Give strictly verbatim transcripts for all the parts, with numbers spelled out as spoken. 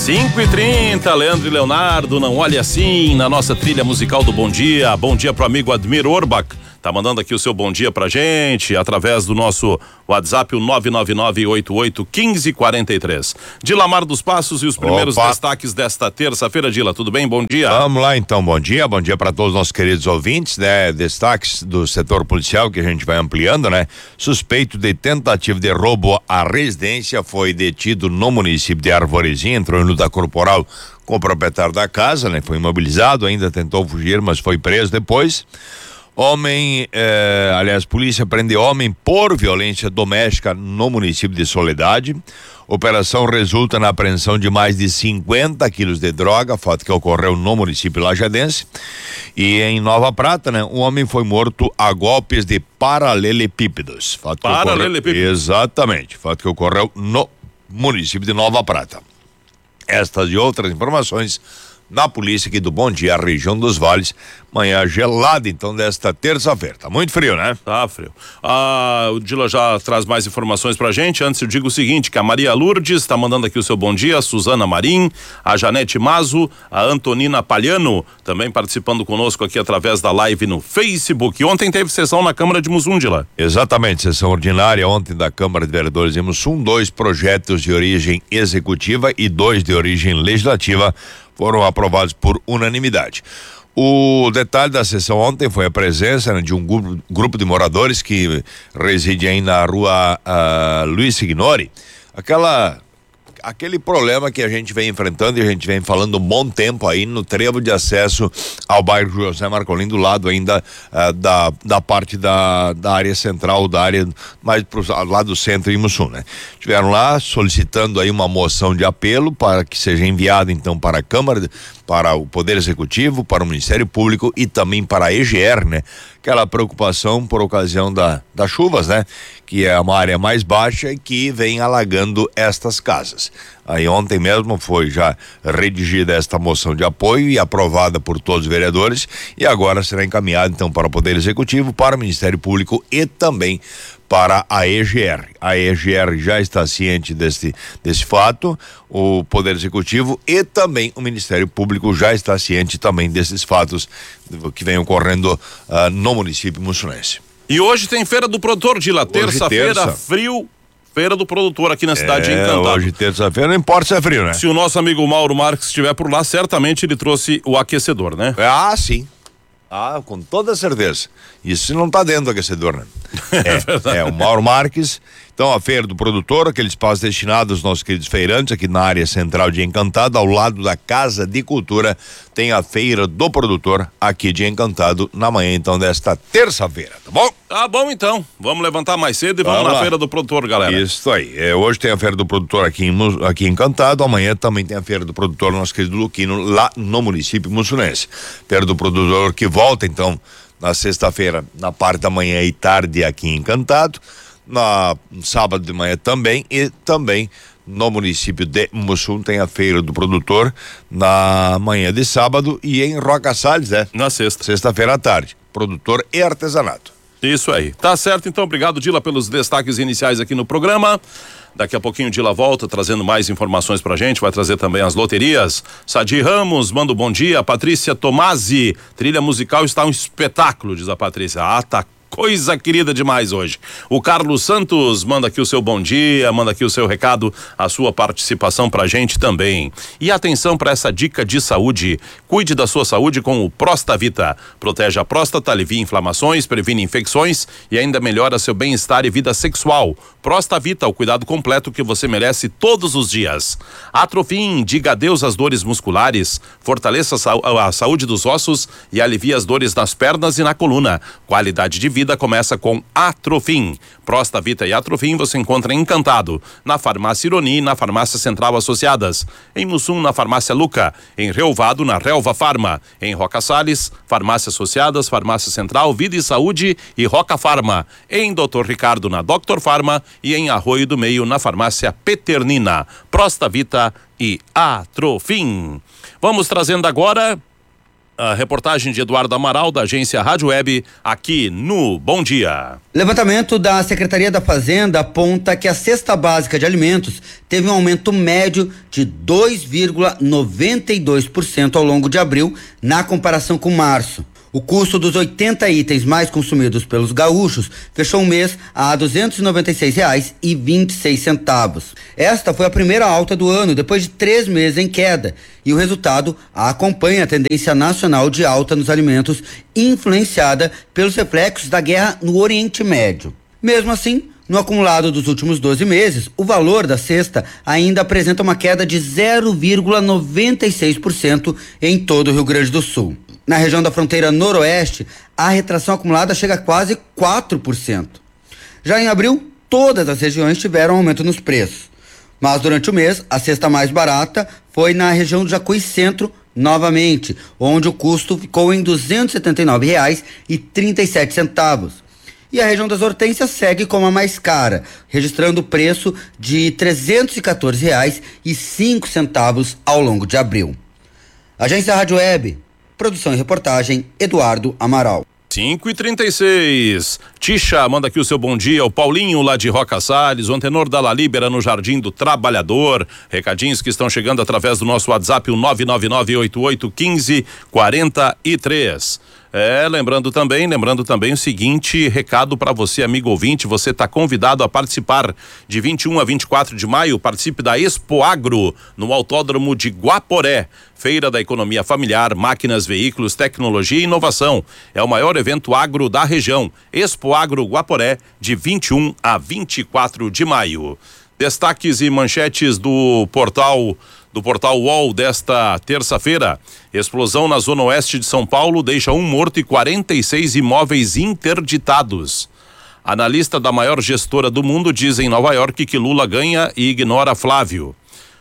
cinco e trinta, Leandro e Leonardo, não olhe assim, na nossa trilha musical do Bom Dia. Bom dia pro amigo Admir Orbach, tá mandando aqui o seu bom dia pra gente, através do nosso WhatsApp, o nove nove nove oito oito um cinco quatro três. Dilamar dos Passos e os primeiros Opa. destaques desta terça-feira. Dila, tudo bem? Bom dia. Vamos lá então, bom dia, bom dia para todos os nossos queridos ouvintes, né? Destaques do setor policial que a gente vai ampliando, né? Suspeito de tentativa de roubo à residência foi detido no município de Arvorezinha, entrou em luta corporal com o proprietário da casa, né? Foi imobilizado, ainda tentou fugir, mas foi preso depois. Homem, eh, aliás, polícia prende homem por violência doméstica no município de Soledade. Operação resulta na apreensão de mais de cinquenta quilos de droga, fato que ocorreu no município lajadense. E em Nova Prata, né, um homem foi morto a golpes de paralelepípedos. Fato que Paralelepípedos. ocorreu, exatamente, fato que ocorreu no município de Nova Prata. Estas e outras informações na polícia aqui do Bom Dia, a região dos Vales. Manhã gelada, então, desta terça-feira. Tá muito frio, né? Tá frio. Ah, o Dila já traz mais informações pra gente. Antes eu digo o seguinte, que a Maria Lourdes tá mandando aqui o seu bom dia, a Suzana Marim, a Janete Mazo, a Antonina Palhano, também participando conosco aqui através da live no Facebook. Ontem teve sessão na Câmara de Mussum, Dila. Exatamente, sessão ordinária ontem da Câmara de Vereadores de Mussum, dois projetos de origem executiva e dois de origem legislativa foram aprovados por unanimidade. O detalhe da sessão ontem foi a presença, né, de um grupo, grupo de moradores que reside aí na rua uh, Luiz Signori. Aquela, aquele problema que a gente vem enfrentando e a gente vem falando um bom tempo aí no trevo de acesso ao bairro José Marcolin, do lado ainda uh, da, da parte da, da área central, da área mais pro lado do centro em Mussum, né? Estiveram lá solicitando aí uma moção de apelo para que seja enviada então para a Câmara, para o Poder Executivo, para o Ministério Público e também para a E G R, né? Aquela preocupação por ocasião da, das chuvas, né? Que é uma área mais baixa e que vem alagando estas casas. Aí ontem mesmo foi já redigida esta moção de apoio e aprovada por todos os vereadores e agora será encaminhada então para o Poder Executivo, para o Ministério Público e também para a E G R. A E G R já está ciente desse, desse fato, o Poder Executivo e também o Ministério Público já está ciente também desses fatos que vem ocorrendo uh, no município mussunense. E hoje tem Feira do Produtor, Dila, terça-feira, terça. frio, Feira do Produtor aqui na cidade de É, Encantado. hoje terça-feira, não importa se é frio, né? Se o nosso amigo Mauro Marques estiver por lá, certamente ele trouxe o aquecedor, né? Ah, sim. Ah, com toda certeza. Isso não está dentro do aquecedor, né? É, é o Mauro Marques. Então, a Feira do Produtor, aquele espaço destinado aos nossos queridos feirantes, aqui na área central de Encantado, ao lado da Casa de Cultura, tem a Feira do Produtor aqui de Encantado, na manhã, então, desta terça-feira, tá bom? Tá bom, então. Vamos levantar mais cedo e vamos, Vamos na lá. Feira do Produtor, galera. Isso aí. É, hoje tem a Feira do Produtor aqui em, Mu- aqui em Encantado, amanhã também tem a Feira do Produtor, nosso querido Luquino, lá no município mussunense. Feira do Produtor que volta, então, na sexta-feira, na parte da manhã e tarde aqui em Encantado, na no sábado de manhã também e também no município de Mussum tem a Feira do Produtor na manhã de sábado e em Roca Salles, né? Na sexta. Sexta-feira à tarde, produtor e artesanato. Isso aí. Tá certo, então. Obrigado, Dila, pelos destaques iniciais aqui no programa. Daqui a pouquinho o Dila volta trazendo mais informações pra gente, vai trazer também as loterias. Sadi Ramos, manda um bom dia. Patrícia Tomasi, trilha musical está um espetáculo, diz a Patrícia. Ah, tá coisa querida demais hoje. O Carlos Santos manda aqui o seu bom dia, manda aqui o seu recado, a sua participação pra gente também. E atenção para essa dica de saúde. Cuide da sua saúde com o Prostavita. Protege a próstata, alivia inflamações, previne infecções e ainda melhora seu bem-estar e vida sexual. Prostavita, o cuidado completo que você merece todos os dias. Atrofim, diga adeus às dores musculares, fortaleça a, sa- a saúde dos ossos e alivia as dores nas pernas e na coluna. Qualidade de vida começa com Atrofim. Prostavita e Atrofim você encontra em Encantado, na Farmácia Ironi e na Farmácia Central Associadas. Em Mussum, na Farmácia Luca. Em Relvado, na Relva Farma. Em Roca Salles, Farmácia Associadas, Farmácia Central, Vida e Saúde e Roca Farma. Em doutor Ricardo, na doutor Farma e em Arroio do Meio, na Farmácia Peternina. Prostavita e Atrofim. Vamos trazendo agora A reportagem de Eduardo Amaral, da agência Rádio Web, aqui no Bom Dia. Levantamento da Secretaria da Fazenda aponta que a cesta básica de alimentos teve um aumento médio de dois vírgula noventa e dois por cento ao longo de abril, na comparação com março. O custo dos oitenta itens mais consumidos pelos gaúchos fechou o mês a duzentos e noventa e seis reais e vinte e seis centavos. Esta foi a primeira alta do ano, depois de três meses em queda, e o resultado acompanha a tendência nacional de alta nos alimentos, influenciada pelos reflexos da guerra no Oriente Médio. Mesmo assim, no acumulado dos últimos doze meses, o valor da cesta ainda apresenta uma queda de zero vírgula noventa e seis por cento em todo o Rio Grande do Sul. Na região da fronteira noroeste, a retração acumulada chega a quase quatro por cento. Já em abril, todas as regiões tiveram aumento nos preços. Mas durante o mês, a cesta mais barata foi na região do Jacuí Centro, novamente, onde o custo ficou em duzentos e setenta e nove reais e trinta e sete centavos. E a região das hortênsias segue como a mais cara, registrando o preço de trezentos e quatorze reais e cinco centavos ao longo de abril. Agência Rádio Web, produção e reportagem, Eduardo Amaral. cinco e trinta e seis. Tixa, manda aqui o seu bom dia. O Paulinho, lá de Roca Salles, o antenor da La Libera no Jardim do Trabalhador. Recadinhos que estão chegando através do nosso WhatsApp, o nove nove nove oito oito um cinco quatro três. É, lembrando também, lembrando também o seguinte recado para você, amigo ouvinte, você está convidado a participar de vinte e um a vinte e quatro de maio, participe da Expo Agro no Autódromo de Guaporé, Feira da Economia Familiar, Máquinas, Veículos, Tecnologia e Inovação. É o maior evento agro da região. Expo Agro Guaporé, de vinte e um a vinte e quatro de maio. Destaques e manchetes do portal do portal U O L desta terça-feira. Explosão na zona oeste de São Paulo deixa um morto e quarenta e seis imóveis interditados. Analista da maior gestora do mundo diz em Nova York que Lula ganha e ignora Flávio.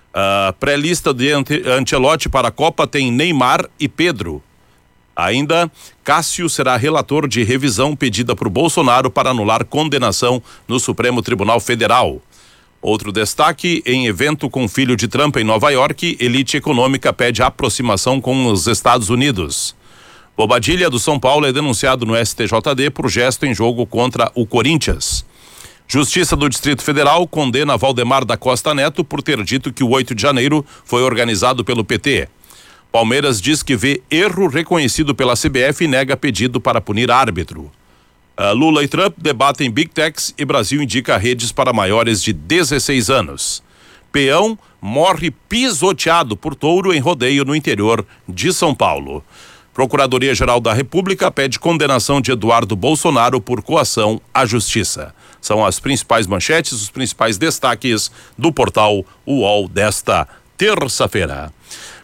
A pré-lista de Ancelotti para a Copa tem Neymar e Pedro. Ainda, Cássio será relator de revisão pedida por Bolsonaro para anular condenação no Supremo Tribunal Federal. Outro destaque, em evento com filho de Trump em Nova York, elite econômica pede aproximação com os Estados Unidos. Bobadilha do São Paulo é denunciado no S T J D por gesto em jogo contra o Corinthians. Justiça do Distrito Federal condena Valdemar da Costa Neto por ter dito que o oito de janeiro foi organizado pelo P T. Palmeiras diz que vê erro reconhecido pela C B F e nega pedido para punir árbitro. Uh, Lula e Trump debatem Big Techs e Brasil indica redes para maiores de dezesseis anos. Peão morre pisoteado por touro em rodeio no interior de São Paulo. Procuradoria-Geral da República pede condenação de Eduardo Bolsonaro por coação à justiça. São as principais manchetes, os principais destaques do portal U O L desta terça-feira.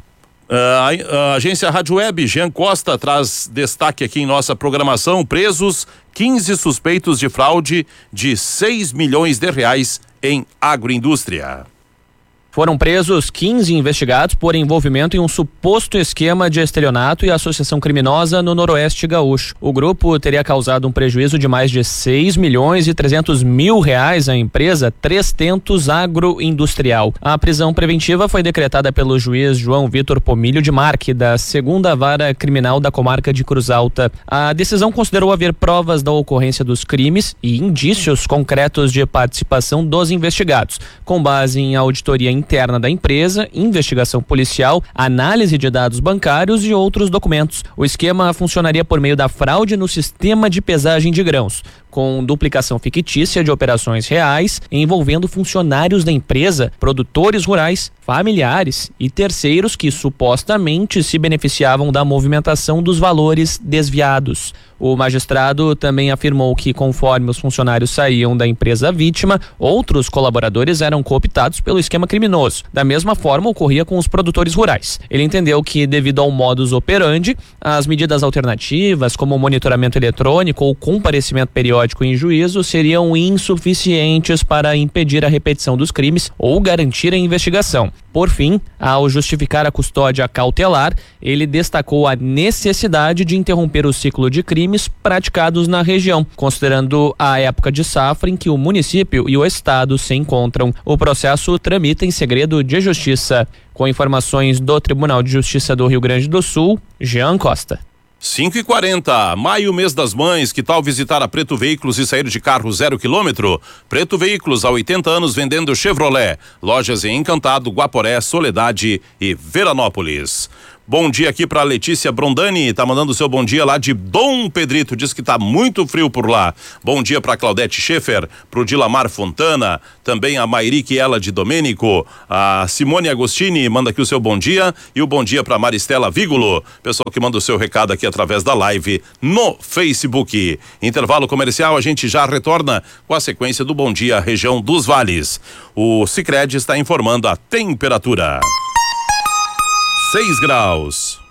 Uh, a, a agência Rádio Web, Jean Costa, traz destaque aqui em nossa programação. Presos quinze suspeitos de fraude de seis milhões de reais em agroindústria. Foram presos quinze investigados por envolvimento em um suposto esquema de estelionato e associação criminosa no Noroeste Gaúcho. O grupo teria causado um prejuízo de mais de seis milhões e trezentos mil reais à empresa Três Tentos Agroindustrial. A prisão preventiva foi decretada pelo juiz João Vitor Pomilho de Marque, da segunda Vara Criminal da Comarca de Cruz Alta. A decisão considerou haver provas da ocorrência dos crimes e indícios concretos de participação dos investigados, com base em auditoria interna interna da empresa, investigação policial, análise de dados bancários e outros documentos. O esquema funcionaria por meio da fraude no sistema de pesagem de grãos, com duplicação fictícia de operações reais envolvendo funcionários da empresa, produtores rurais, familiares e terceiros que supostamente se beneficiavam da movimentação dos valores desviados. O magistrado também afirmou que, conforme os funcionários saíam da empresa vítima, outros colaboradores eram cooptados pelo esquema criminoso. Da mesma forma, ocorria com os produtores rurais. Ele entendeu que, devido ao modus operandi, as medidas alternativas, como o monitoramento eletrônico ou comparecimento periódico periódico em juízo seriam insuficientes para impedir a repetição dos crimes ou garantir a investigação. Por fim, ao justificar a custódia cautelar, ele destacou a necessidade de interromper o ciclo de crimes praticados na região, considerando a época de safra em que o município e o estado se encontram. O processo tramita em segredo de justiça. Com informações do Tribunal de Justiça do Rio Grande do Sul, Jean Costa. cinco e quarenta, maio, mês das mães, que tal visitar a Preto Veículos e sair de carro zero quilômetro? Preto Veículos, há oitenta anos vendendo Chevrolet. Lojas em Encantado, Guaporé, Soledade e Veranópolis. Bom dia aqui pra Letícia Brondani, tá mandando seu bom dia lá de Dom Pedrito, diz que tá muito frio por lá. Bom dia pra Claudete Schaefer, pro Dilamar Fontana, também a Mairique Ela de Domênico, a Simone Agostini manda aqui o seu bom dia e o bom dia pra Maristela Vígulo, pessoal que manda o seu recado aqui através da live no Facebook. Intervalo comercial, a gente já retorna com a sequência do Bom Dia Região dos Vales. O Sicredi está informando a temperatura. Seis graus.